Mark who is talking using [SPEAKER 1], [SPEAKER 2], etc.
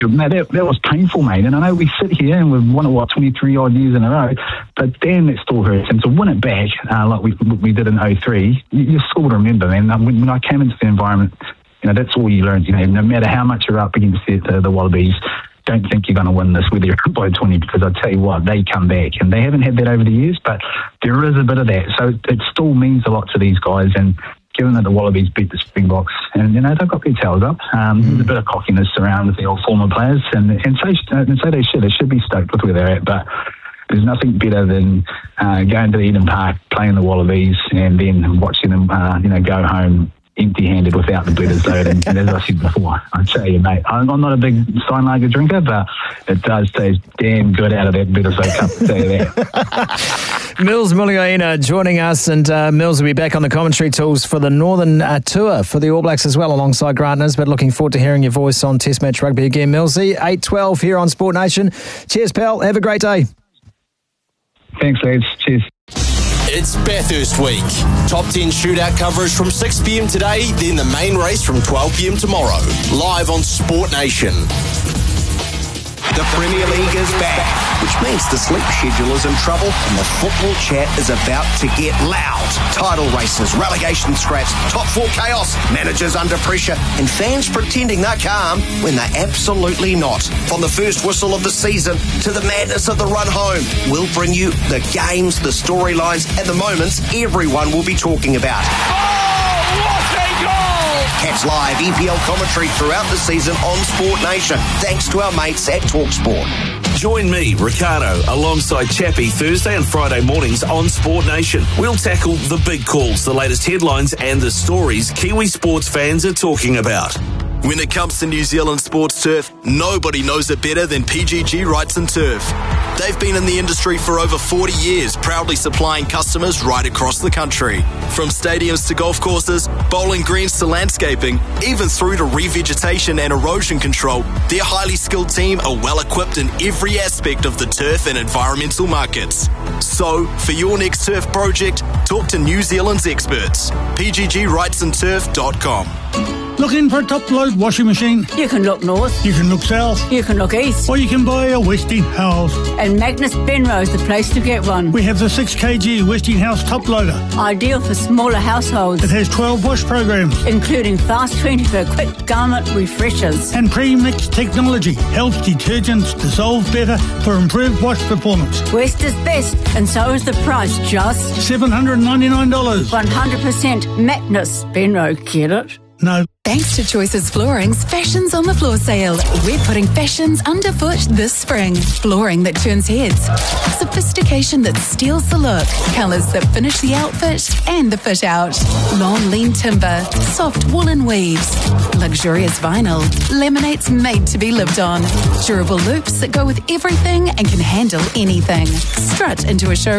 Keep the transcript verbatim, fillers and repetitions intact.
[SPEAKER 1] No, that, that was painful, mate. And I know we sit here and we've won it, what, twenty-three odd years in a row, but damn, that still hurts. And to win it back, uh, like we we did in oh three, you, you still remember, man. When, when I came into the environment, you know, that's all you learn. You know, no matter how much you're up against the, the, the Wallabies, don't think you're going to win this, whether you're up by twenty, because I tell you what, they come back. And they haven't had that over the years, but there is a bit of that. So it still means a lot to these guys. And given that the Wallabies beat the Springboks, and, you know, they've got their tails up, um, mm. there's a bit of cockiness around the old former players, and, and, so, and so they should. They should be stoked with where they're at, but there's nothing better than uh, going to Eden Park, playing the Wallabies, and then watching them, uh, you know, go home empty-handed without the Bledisloe. And, and as I said before, I tell you, mate, I'm, I'm not a big Steinlager drinker, but it does taste damn good out of that Bledisloe cup, I'll tell you that.
[SPEAKER 2] Mills Muliaina joining us, and uh, Mills will be back on the commentary tools for the Northern uh, Tour for the All Blacks as well, alongside Grant Nisbet. Looking forward to hearing your voice on Test Match Rugby again, Millsy. eight twelve here on Sport Nation. Cheers, pal. Have a great day.
[SPEAKER 1] Thanks, lads. Cheers.
[SPEAKER 3] It's Bathurst Week. Top ten shootout coverage from six p.m. today, then the main race from twelve p.m. tomorrow. Live on Sport Nation.
[SPEAKER 4] The Premier League is back, which means the sleep schedule is in trouble and the football chat is about to get loud. Title races, relegation scraps, top four chaos, managers under pressure, and fans pretending they're calm when they're absolutely not. From the first whistle of the season to the madness of the run home, we'll bring you the games, the storylines, and the moments everyone will be talking about.
[SPEAKER 3] Oh, what a goal!
[SPEAKER 4] Catch live E P L commentary throughout the season on Sport Nation, thanks to our mates at TalkSport.
[SPEAKER 5] Join me, Ricardo, alongside Chappie Thursday and Friday mornings on Sport Nation. We'll tackle the big calls, the latest headlines and the stories Kiwi sports fans are talking about.
[SPEAKER 6] When it comes to New Zealand sports turf, nobody knows it better than P G G Wrights and Turf. They've been in the industry for over forty years, proudly supplying customers right across the country. From stadiums to golf courses, bowling greens to landscaping, even through to revegetation and erosion control, their highly skilled team are well equipped in every aspect of the turf and environmental markets. So, for your next turf project, talk to New Zealand's experts. P G G Wrights and Turf dot com.
[SPEAKER 7] Looking for a top-load washing machine?
[SPEAKER 8] You can look north.
[SPEAKER 7] You can look south.
[SPEAKER 8] You can look east.
[SPEAKER 7] Or you can buy a Westinghouse.
[SPEAKER 8] And Magnus Benrose, the place to get one.
[SPEAKER 7] We have the six kilogram Westinghouse top loader.
[SPEAKER 8] Ideal for smaller households.
[SPEAKER 7] It has twelve wash programs.
[SPEAKER 8] Including Fast twenty for quick garment refreshers.
[SPEAKER 7] And pre-mix technology helps detergents dissolve better for improved wash performance.
[SPEAKER 8] West is best, and so is the price, just
[SPEAKER 7] seven hundred ninety-nine dollars.
[SPEAKER 8] one hundred percent Magnus Benrose, get it?
[SPEAKER 7] No.
[SPEAKER 9] Thanks to Choices Flooring's Fashions on the Floor sale, we're putting fashions underfoot this spring. Flooring that turns heads, sophistication that steals the look, colours that finish the outfit and the fit out. Long lean timber, soft woolen weaves, luxurious vinyl, laminates made to be lived on, durable loops that go with everything and can handle anything. Strut into a show